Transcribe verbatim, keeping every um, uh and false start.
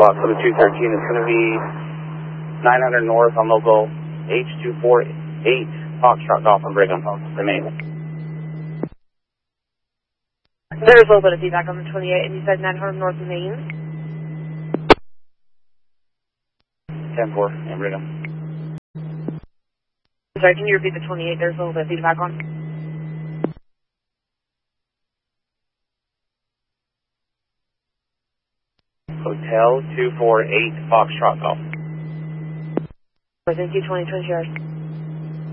block for the two thirteen. It's going to be nine hundred north on local H two four eight, Foxtrot Golf and Brigham, remain. There's a little bit of feedback on the twenty-eight, and you said nine hundred north Main? ten four in Brigham. Sorry, can you repeat the twenty-eight? There's a little bit of feedback on. Hotel two four eight, Foxtrot Golf. Thank you, twenty twenty yours.